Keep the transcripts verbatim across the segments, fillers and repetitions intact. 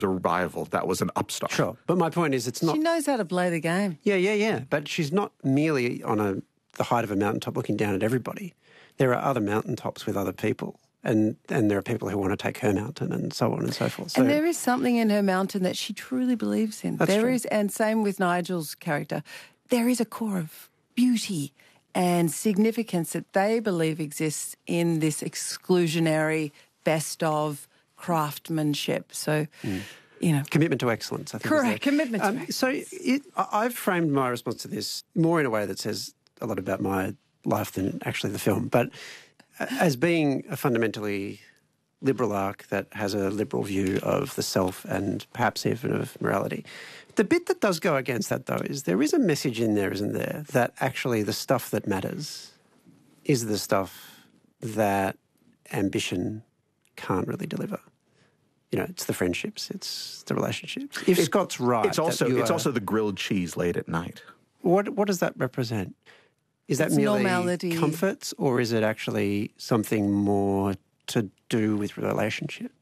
a rival. That was an upstart. Sure. But my point is it's not... She knows how to play the game. Yeah, yeah, yeah. But she's not merely on a the height of a mountaintop looking down at everybody. There are other mountaintops with other people. And and there are people who want to take her mountain and so on and so forth. So, and there is something in her mountain that she truly believes in. That's There true. is, and same with Nigel's character, there is a core of beauty and significance that they believe exists in this exclusionary best of craftsmanship. So, mm. you know. Commitment to excellence, I think. Correct, commitment to um, excellence. So it, I- I've framed my response to this more in a way that says a lot about my life than actually the film. But as being a fundamentally liberal arc that has a liberal view of the self and perhaps even of morality, the bit that does go against that, though, is there is a message in there, isn't there, that actually the stuff that matters is the stuff that ambition can't really deliver. You know, it's the friendships, it's the relationships. If It- Scott's right, It's also that you it's are- also the grilled cheese late at night. What what does that represent? Is that It's merely normality. comforts, or is it actually something more to do with relationship?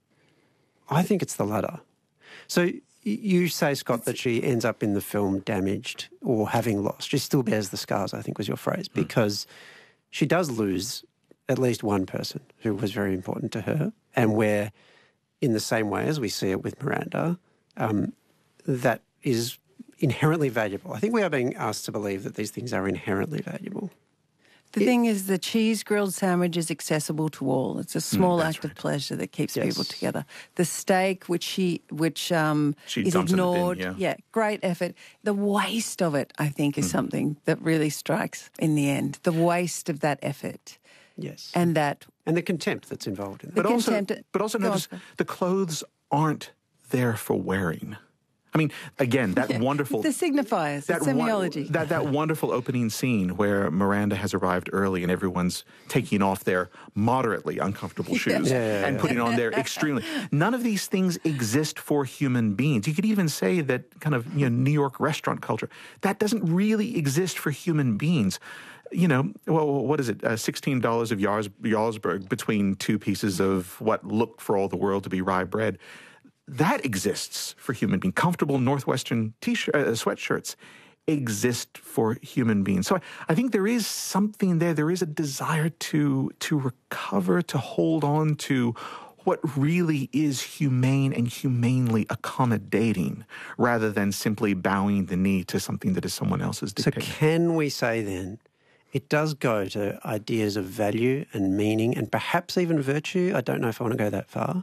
I think it's the latter. So y- you say, Scott, that she ends up in the film damaged or having lost. She still bears the scars, I think was your phrase, because she does lose at least one person who was very important to her, and where, in the same way as we see it with Miranda, um, that is inherently valuable. I think we are being asked to believe that these things are inherently valuable. The thing is, the cheese grilled sandwich is accessible to all. It's a small that's act of right. pleasure that keeps Yes. people together. The steak, which she, which um, She is dumps in the bin, ignored, yeah. great effort. The waste of it, I think, is something that really strikes in the end. The waste of that effort, Yes. and that And the contempt that's involved in that. The But also, contempt- but also Go on, notice Scott. the clothes aren't there for wearing. I mean, again, that wonderful... the signifiers, the that won- semiology. that, that wonderful opening scene where Miranda has arrived early and everyone's taking off their moderately uncomfortable shoes Yeah, yeah, and yeah. putting on their extremely... None of these things exist for human beings. You could even say that kind of, you know, New York restaurant culture, that doesn't really exist for human beings. You know, well, what is it? Uh, sixteen dollars of Jarls- Jarlsberg between two pieces of what look for all the world to be rye bread. That exists for human beings. Comfortable Northwestern t-shirt, uh, sweatshirts exist for human beings. So I, I think there is something there. There is a desire to to recover, to hold on to what really is humane and humanely accommodating, rather than simply bowing the knee to something that is someone else's So dictation. can we say then it does go to ideas of value and meaning and perhaps even virtue, I don't know if I want to go that far,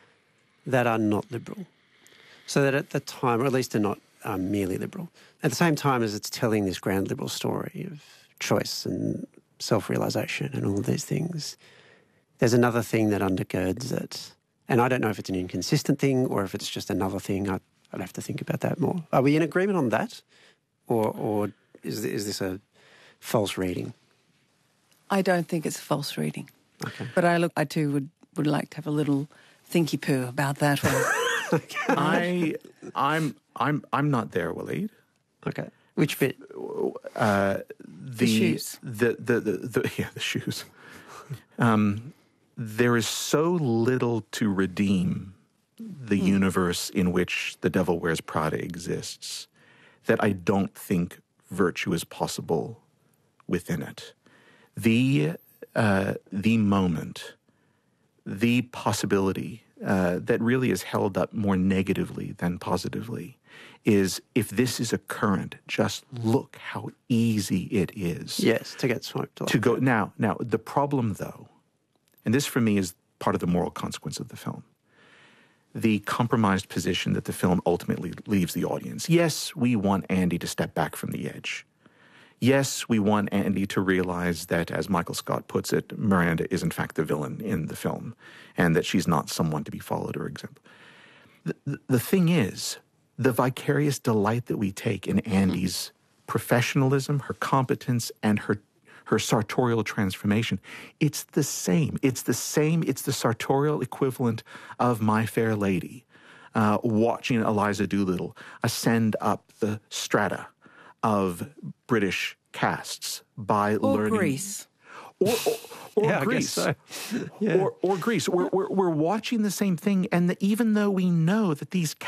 that are not liberal. So that at the time, or at least they're not um, merely liberal, at the same time as it's telling this grand liberal story of choice and self-realisation and all of these things, there's another thing that undergirds it. And I don't know if it's an inconsistent thing or if it's just another thing. I, I'd have to think about that more. Are we in agreement on that? Or, or is, is this a false reading? I don't think it's a false reading. Okay. But I look, I too would, would like to have a little thinky poo about that one. I, I'm, I'm, I'm not there, Waleed. Okay. Which bit? Uh, the, shoes. The, the, the, the, yeah, the shoes. Um, there is so little to redeem the Hmm. universe in which The Devil Wears Prada exists that I don't think virtue is possible within it. The, uh, the moment, the possibility uh, that really is held up more negatively than positively is, if this is a current, just look how easy it is Yes, to get smoked. to go. Now, now the problem, though, and this for me is part of the moral consequence of the film, the compromised position that the film ultimately leaves the audience. Yes, we want Andy to step back from the edge. Yes, we want Andy to realize that, as Michael Scott puts it, Miranda is in fact the villain in the film, and that she's not someone to be followed or exempt. The, the, the thing is, the vicarious delight that we take in Andy's professionalism, her competence, and her her sartorial transformation, it's the same. It's the same. It's the sartorial equivalent of My Fair Lady, uh, watching Eliza Doolittle ascend up the strata of British castes by Or learning. Greece. or or, or Yeah, I guess Grease, so. Yeah. or or Grease. We're, we're we're watching the same thing, and the, even though we know that these